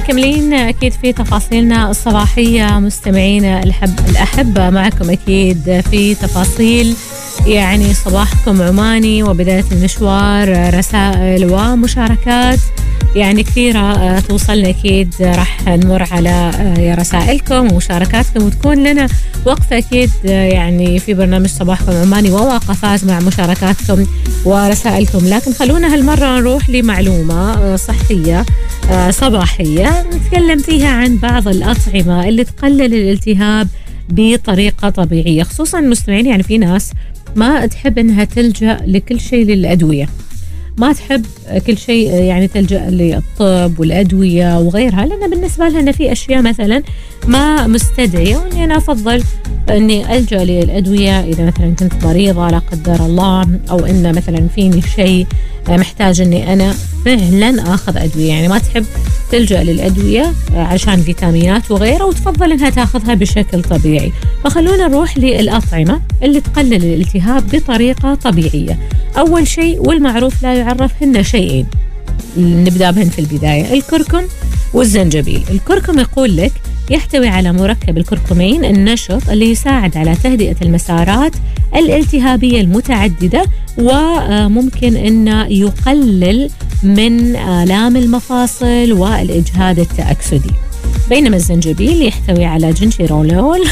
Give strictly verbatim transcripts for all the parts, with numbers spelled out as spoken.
مكملين أكيد في تفاصيلنا الصباحية مستمعينا الحب الأحبة، معكم أكيد في تفاصيل يعني صباحكم عماني وبداية المشوار، رسائل ومشاركات يعني كثيرة توصلنا. أكيد راح نمر على رسائلكم ومشاركاتكم وتكون لنا وقفة أكيد يعني في برنامج صباحكم عماني ووقفات مع مشاركاتكم ورسائلكم. لكن خلونا هالمرة نروح لمعلومة صحية صباحية نتكلم فيها عن بعض الأطعمة اللي تقلل الالتهاب بطريقة طبيعية، خصوصا المستمعين. يعني في ناس ما تحب أنها تلجأ لكل شيء للأدوية، ما تحب كل شيء يعني تلجأ للطب والأدوية وغيرها، لأن بالنسبة لها في أشياء مثلا ما مستدعية، وأني أنا أفضل أني ألجأ للأدوية إذا مثلا كنت مريضة لا قدر الله، أو أن مثلا فيني شيء محتاج أني أنا فعلا أخذ أدوية. يعني ما تحب تلجأ للأدوية عشان فيتامينات وغيرها، وتفضل أنها تأخذها بشكل طبيعي. فخلونا نروح للأطعمة اللي تقلل الالتهاب بطريقة طبيعية. أول شيء والمعروف لا يعرف هن شيئين نبدأ بهن في البداية، الكركم والزنجبيل. الكركم يقول لك يحتوي على مركب الكركمين النشط اللي يساعد على تهدئة المسارات الالتهابية المتعددة، وممكن أنه يقلل من آلام المفاصل والإجهاد التأكسدي. بينما الزنجبيل يحتوي على جنجيرولول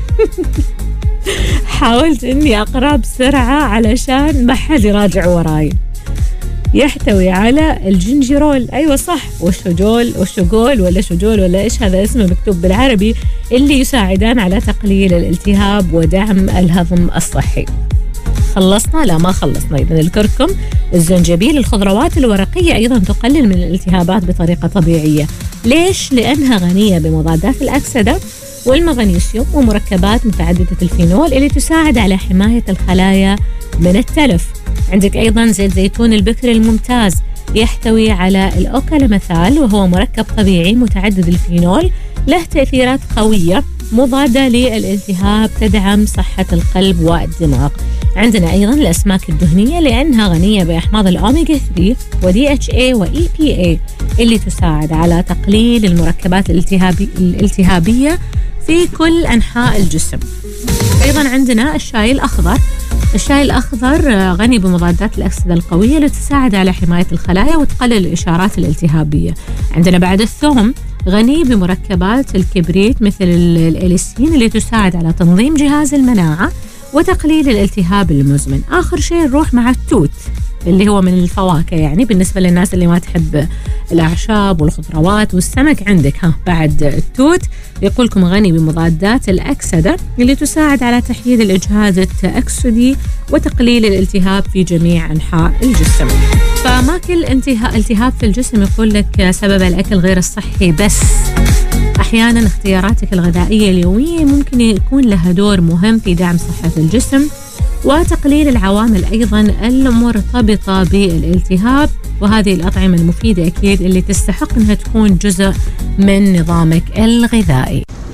حاولت أني أقرأ بسرعة علشان ما حد يراجع وراي. يحتوي على الجنجيرول، أيوة صح، والشجول والشجول ولا شجول ولا إيش هذا اسمه مكتوب بالعربي، اللي يساعدان على تقليل الالتهاب ودعم الهضم الصحي. خلصنا؟ لا ما خلصنا. إذن الكركم، الزنجبيل، الخضروات الورقية أيضا تقلل من الالتهابات بطريقة طبيعية. ليش؟ لأنها غنية بمضادات الأكسدة والمغنيسيوم ومركبات متعددة الفينول اللي تساعد على حماية الخلايا من التلف. عندك أيضا زيت زيتون البكر الممتاز، يحتوي على الأوكالاميثال وهو مركب طبيعي متعدد الفينول، له تأثيرات قوية مضادة للالتهاب، تدعم صحة القلب والدماغ. عندنا أيضا الأسماك الدهنية لأنها غنية بأحماض الأوميغا ثلاثة ودي اتش اي وإي بي اي اللي تساعد على تقليل المركبات الالتهابي الالتهابية في كل أنحاء الجسم. أيضا عندنا الشاي الأخضر. الشاي الأخضر غني بمضادات الأكسدة القوية اللي تساعد على حماية الخلايا وتقلل الإشارات الالتهابية. عندنا بعد الثوم، غني بمركبات الكبريت مثل الإليسين اللي تساعد على تنظيم جهاز المناعة وتقليل الالتهاب المزمن. آخر شيء نروح مع التوت اللي هو من الفواكه، يعني بالنسبة للناس اللي ما تحب الأعشاب والخضروات والسمك، عندك ها بعد التوت يقول لكم غني بمضادات الأكسدة اللي تساعد على تحييد الإجهاد التأكسدي وتقليل الالتهاب في جميع أنحاء الجسم. فما كل التهاب في الجسم يقول لك سبب الأكل غير الصحي، بس أحيانا اختياراتك الغذائية اليومية ممكن يكون لها دور مهم في دعم صحة الجسم وتقليل العوامل أيضا المرتبطة بالالتهاب. وهذه الأطعمة المفيدة أكيد اللي تستحق أنها تكون جزء من نظامك الغذائي.